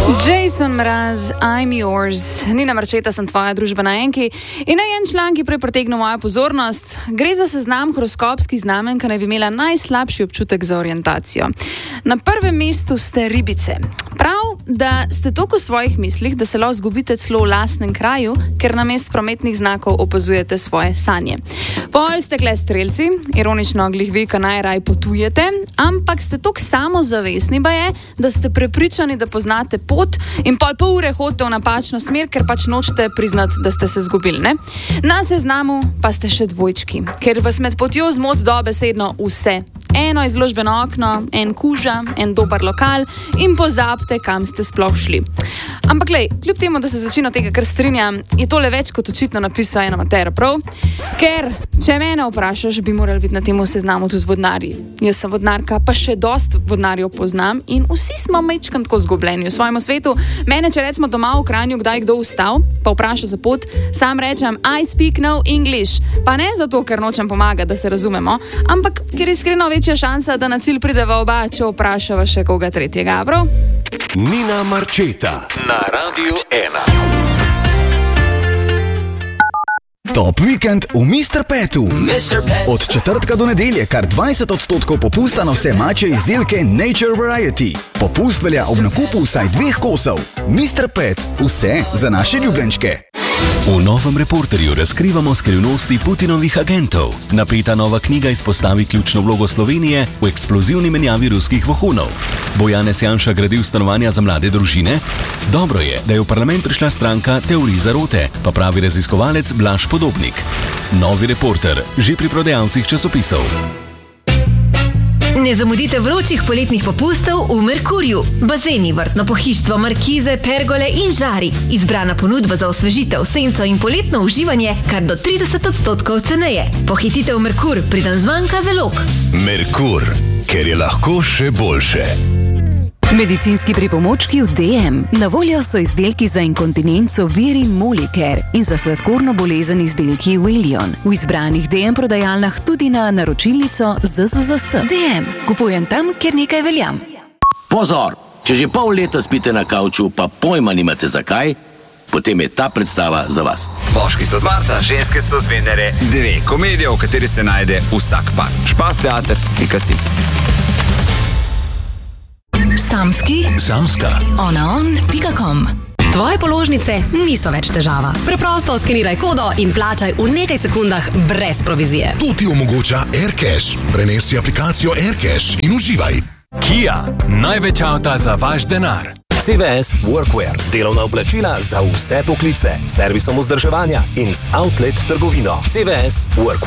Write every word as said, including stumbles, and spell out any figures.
Jason Mraz, I'm yours. Nina Marčeta, sem tvoja družba na enki. In naj en član, ki prej pritegnil mojo pozornost. Gre za seznam horoskopskih znamenj, ki naj bi imela najslabši občutek za orientacijo. Na prvem mestu ste ribice. Prav, da ste toliko v svojih mislih, da se lahko zgubite celo v lastnem kraju, ker namest prometnih znakov opazujete svoje sanje. Pol ste kle strelci, ironično glih vi, ki najraj potujete, ampak ste toliko samozavestni baje, da ste prepričani, da poznate pot in pol pol ure hodite v napačno smer, ker pač nočete priznati, da ste se zgubili, ne? Na seznamu pa ste še dvojčki, ker vas med potjo zmot dobesedno vse. Eno izložbeno okno, en kuža, en dober lokal in pozabite, kam ste sploh šli. Ampak lej, kljub temu, da se z večino tega kar strinjam, je tole več kot očitno napisal ena matera, prav? Ker, če mene vprašaš, bi morali biti na temu seznamu tudi vodnarji. Jaz sem vodnarka, pa še dost vodnarjev poznam in vsi smo majčkam tako zgubljeni v svojemu svetu. Mene, če recimo doma v Kranju kdaj kdo vstal, pa vpraša za pot, sam rečem, I speak no English. Pa ne zato, ker nočem pomagati, da se razumemo, ampak ker je iskreno večja šansa, da na cilj prideva oba, če vprašava še koga tretjega, prav? Nina Marčeta na Radiu ena. Top vikend v mister Petu. Od četrtka do nedelje kar dvajset odstotkov popusta na vse mačje izdelke Nature Variety. Popust velja ob nakupu vsaj dveh kosov. mister Pet, vse za naše ljubljenčke. V novem Reporterju razkrivamo skrivnosti Putinovih agentov. Napeta nova knjiga izpostavi ključno vlogo Slovenije v eksplozivni menjavi ruskih vohunov. Bo Janez Janša gradil stanovanja za mlade družine? Dobro je, da je v parlament prišla stranka Teorij zarote, pa pravi raziskovalec Blaž Podobnik. Novi Reporter, že pri prodajalcih časopisov. Ne zamudite vročih poletnih popustov v Merkurju. Bazeni, vrtno pohištvo, markize, pergole in žari. Izbrana ponudba za osvežitev, senco in poletno uživanje kar do trideset odstotkov ceneje. Pohitite v Merkur, preden zmanjka zalog. Merkur, ker je lahko še boljše. Medicinski pripomočki v D M. Na voljo so izdelki za inkontinenco Virin Molicare in za sladkorno bolezen izdelki Willion. V izbranih D M prodajalnah tudi na naročilnico Z Z Z S. D M. Kupujem tam, kjer nekaj veljam. Pozor! Če že pol leta spite na kavču, pa pojma nimate zakaj, potem je ta predstava za vas. Moški so z Marsa, ženske so z Venere. Dve komedije, v kateri se najde vsak par. Špas teater, pika si. Samski, Samska. onaon pika com. Tvoje položnice niso več težava. Preprosto skeniraj kodo in plačaj v nekaj sekundah brez provizije. To ti omogoča AirCash. Prenesi aplikacijo AirCash in uživaj. Kia, največ avta za vaš denar. C V S Workwear, delovna oblačila za vse poklice, servisom vzdrževanja in z outlet trgovino. C V S Workwear.